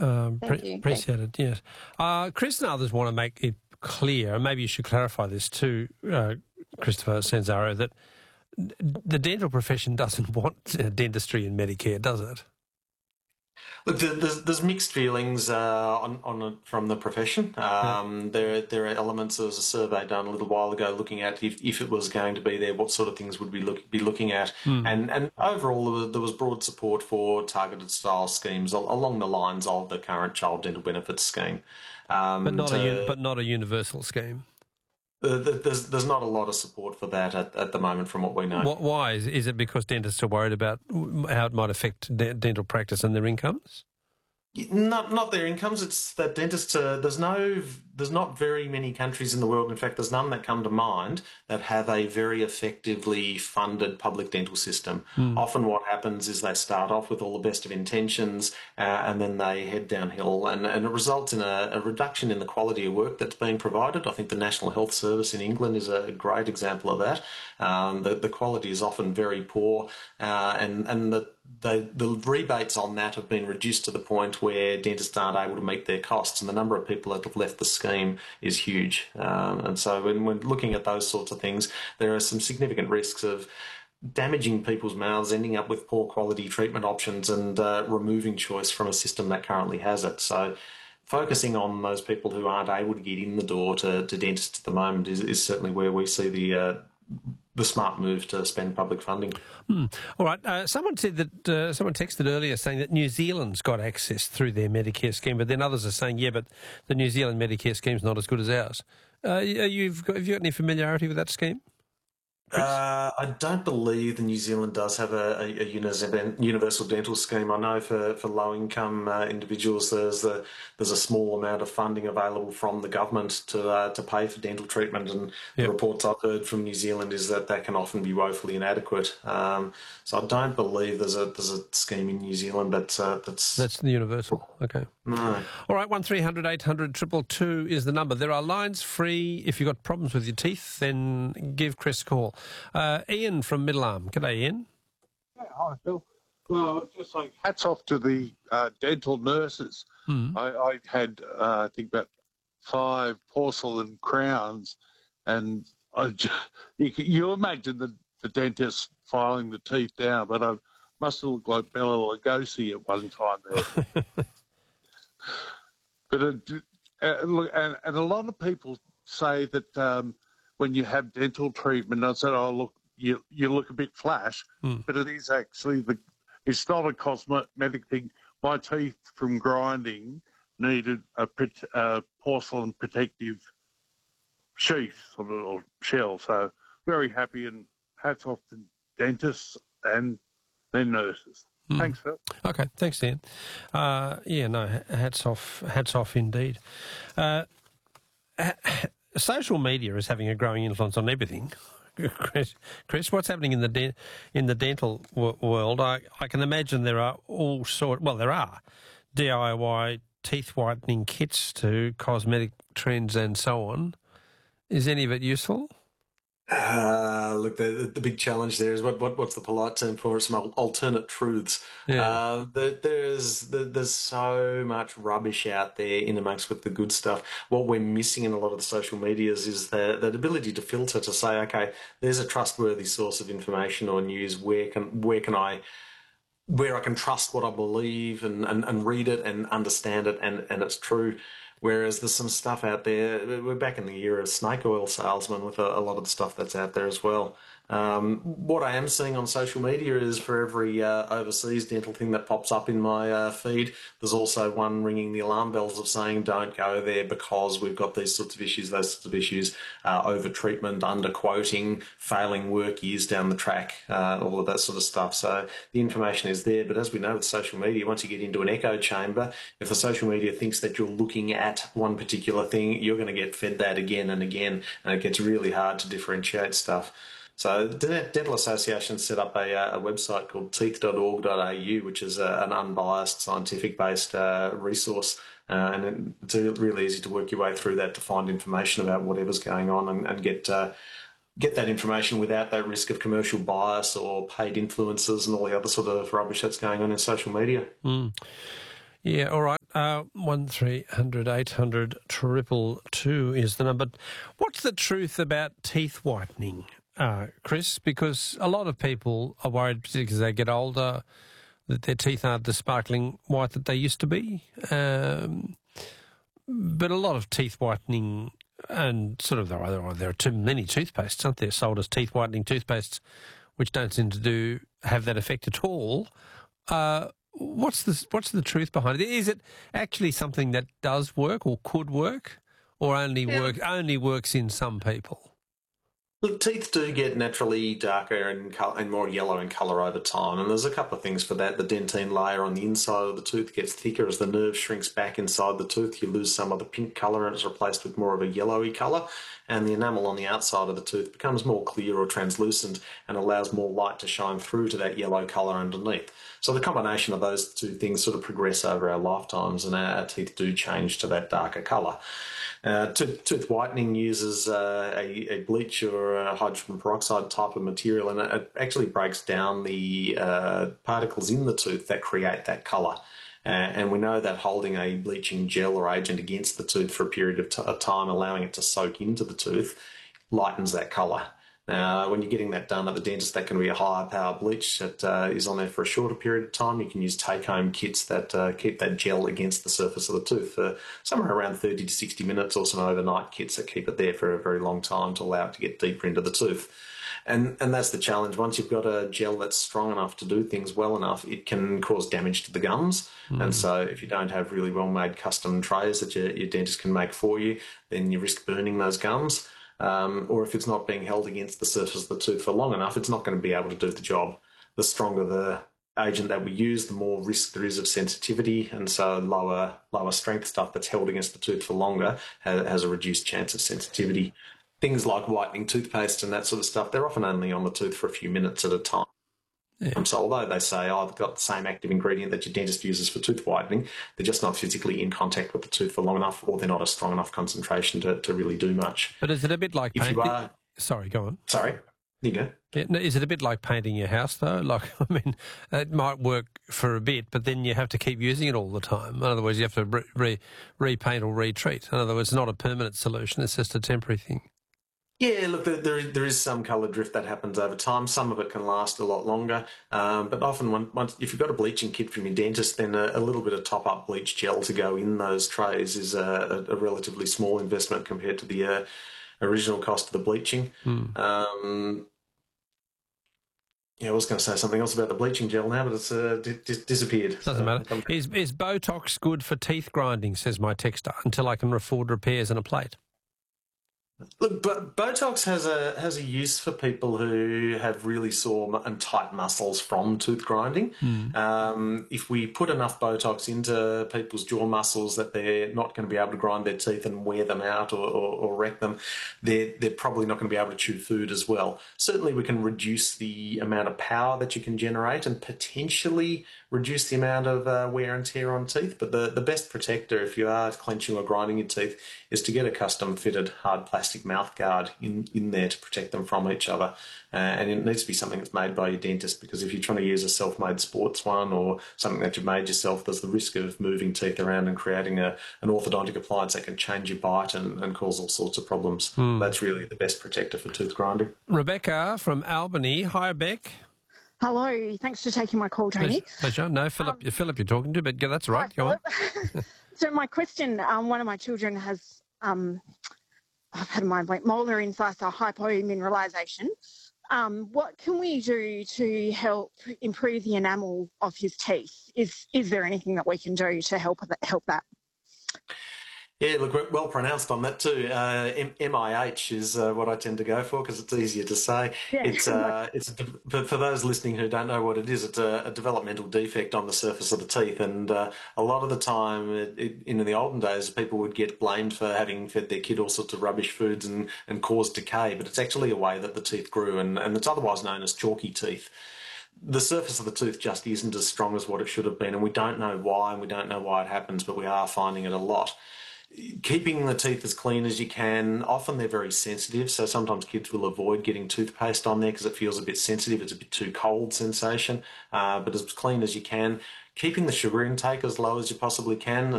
Thank you. Appreciate it, yes. Chris and others want to make it clear, and maybe you should clarify this too, Christopher Sanzaro, that the dental profession doesn't want dentistry in Medicare, does it? Look, there's mixed feelings from the profession. There are elements. There was a survey done a little while ago looking at if it was going to be there, what sort of things would we be looking at, and overall there was broad support for targeted style schemes along the lines of the current child dental benefits scheme, but not a universal scheme. There's not a lot of support for that at the moment, from what we know. Why? Is it because dentists are worried about how it might affect dental practice and their incomes? Not their incomes. It's that dentists. There's not very many countries in the world. In fact, there's none that come to mind that have a very effectively funded public dental system. Often, what happens is they start off with all the best of intentions, and then they head downhill, and it results in a reduction in the quality of work that's being provided. I think the National Health Service in England is a great example of that. The quality is often very poor, and the rebates on that have been reduced to the point where dentists aren't able to meet their costs, and the number of people that have left the scheme is huge. And so when we're looking at those sorts of things, there are some significant risks of damaging people's mouths, ending up with poor quality treatment options, and removing choice from a system that currently has it. So focusing on those people who aren't able to get in the door to dentists at the moment is certainly where we see the smart move to spend public funding. All right. Someone said that someone texted earlier saying that New Zealand's got access through their Medicare scheme, but then others are saying, yeah, but the New Zealand Medicare scheme's not as good as ours. Have you got any familiarity with that scheme? I don't believe the New Zealand does have a universal dental scheme. I know for low-income individuals, there's a small amount of funding available from the government to pay for dental treatment, and the reports I've heard from New Zealand is that can often be woefully inadequate. So I don't believe there's a scheme in New Zealand that's the universal. Okay. No. All right. 1300 800 222 is the number. There are lines free. If you've got problems with your teeth, then give Chris a call. Ian from Middle Arm. G'day, Ian. Yeah, hi, Phil. Well, just like hats off to the dental nurses. I had, I think, about 5 porcelain crowns, and you imagine the dentist filing the teeth down, but I must have looked like Bela Lugosi at one time there. But look, and a lot of people say that when you have dental treatment, I said, "Oh, look, you look a bit flash," but it is actually it's not a cosmetic thing. My teeth from grinding needed a porcelain protective sheath or shell. So very happy, and hats off to dentists and their nurses. Thanks, Phil. Okay, thanks, Ian. Hats off indeed. Social media is having a growing influence on everything. Chris, what's happening in the dental world? I can imagine there are there are DIY teeth whitening kits to cosmetic trends and so on. Is any of it useful? Look, the big challenge there is what's the polite term for it? Some alternate truths. Yeah. There's so much rubbish out there in amongst with the good stuff. What we're missing in a lot of the social medias is that ability to filter, to say, okay, there's a trustworthy source of information or news. Where I can trust what I believe and read it and understand it and it's true. Whereas there's some stuff out there, we're back in the era of snake oil salesmen with a lot of the stuff that's out there as well. What I am seeing on social media is for every overseas dental thing that pops up in my feed, there's also one ringing the alarm bells of saying don't go there because we've got these sorts of issues, those sorts of issues, over-treatment, under-quoting, failing work years down the track, all of that sort of stuff. So the information is there, but as we know with social media, once you get into an echo chamber, if the social media thinks that you're looking at one particular thing, you're going to get fed that again and again, and it gets really hard to differentiate stuff. So the Dental Association set up a website called teeth.org.au, which is an unbiased, scientific-based resource, and it's really easy to work your way through that to find information about whatever's going on and get that information without that risk of commercial bias or paid influencers and all the other sort of rubbish that's going on in social media. Yeah, all right. 1300 800 222 is the number. What's the truth about teeth whitening, Chris? Because a lot of people are worried, particularly as they get older, that their teeth aren't the sparkling white that they used to be. But a lot of teeth whitening, and sort of there are too many toothpastes, aren't there, sold as teeth whitening toothpastes, which don't seem to have that effect at all. What's the truth behind it? Is it actually something that does work or could work, or only works in some people? Look, teeth do get naturally darker and more yellow in colour over time, and there's a couple of things for that. The dentine layer on the inside of the tooth gets thicker as the nerve shrinks back inside the tooth. You lose some of the pink colour and it's replaced with more of a yellowy colour, and the enamel on the outside of the tooth becomes more clear or translucent and allows more light to shine through to that yellow colour underneath. So the combination of those two things sort of progress over our lifetimes, and our teeth do change to that darker colour. Tooth whitening uses a bleach or a hydrogen peroxide type of material, and it actually breaks down the particles in the tooth that create that colour. And we know that holding a bleaching gel or agent against the tooth for a period of time, allowing it to soak into the tooth, lightens that colour. Now, when you're getting that done at the dentist, that can be a higher power bleach that is on there for a shorter period of time. You can use take-home kits that keep that gel against the surface of the tooth for somewhere around 30 to 60 minutes, or some overnight kits that keep it there for a very long time to allow it to get deeper into the tooth. And that's the challenge. Once you've got a gel that's strong enough to do things well enough, it can cause damage to the gums. And so if you don't have really well-made custom trays that your dentist can make for you, then you risk burning those gums. Or if it's not being held against the surface of the tooth for long enough, it's not going to be able to do the job. The stronger the agent that we use, the more risk there is of sensitivity, and so lower strength stuff that's held against the tooth for longer has a reduced chance of sensitivity. Things like whitening toothpaste and that sort of stuff, they're often only on the tooth for a few minutes at a time. Yeah. So although they say, they've got the same active ingredient that your dentist uses for tooth whitening, they're just not physically in contact with the tooth for long enough, or they're not a strong enough concentration to really do much. But is it a bit like painting? Sorry, go on. Sorry, you go. Yeah, no, is it a bit like painting your house, though? Like, I mean, it might work for a bit, but then you have to keep using it all the time. In other words, you have to repaint or retreat. In other words, it's not a permanent solution, it's just a temporary thing. Yeah, look, there is some colour drift that happens over time. Some of it can last a lot longer, but often if you've got a bleaching kit from your dentist, then a little bit of top-up bleach gel to go in those trays is a relatively small investment compared to the original cost of the bleaching. I was going to say something else about the bleaching gel now, but it's disappeared. Doesn't matter. Is Botox good for teeth grinding, says my texter, until I can afford repairs and a plate? Look, Botox has a use for people who have really sore and tight muscles from tooth grinding. If we put enough Botox into people's jaw muscles that they're not going to be able to grind their teeth and wear them out or wreck them, they're probably not going to be able to chew food as well. Certainly we can reduce the amount of power that you can generate and potentially reduce the amount of wear and tear on teeth, but the best protector if you are clenching or grinding your teeth is to get a custom fitted hard plastic mouth guard in there to protect them from each other. And it needs to be something that's made by your dentist, because if you're trying to use a self-made sports one or something that you've made yourself, there's the risk of moving teeth around and creating an orthodontic appliance that can change your bite and cause all sorts of problems. That's really the best protector for tooth grinding. Rebecca from Albany. Hi, Beck. Hello. Thanks for taking my call, Tony. Pleasure. No, Philip you're talking to, but that's right. Hi, go on. So my question, one of my children has, I've had my molar incisor hypomineralisation. What can we do to help improve the enamel of his teeth? Is there anything that we can do to help that? Yeah, look, well pronounced on that too. MIH is what I tend to go for because it's easier to say. Yeah. But for those listening who don't know what it is, it's a developmental defect on the surface of the teeth, and a lot of the time, in the olden days, people would get blamed for having fed their kid all sorts of rubbish foods and caused decay, but it's actually a way that the teeth grew, and it's otherwise known as chalky teeth. The surface of the tooth just isn't as strong as what it should have been, and we don't know why, and we don't know why it happens, but we are finding it a lot. Keeping the teeth as clean as you can. Often they're very sensitive, so sometimes kids will avoid getting toothpaste on there because it feels a bit sensitive. It's a bit too cold sensation, but as clean as you can. Keeping the sugar intake as low as you possibly can,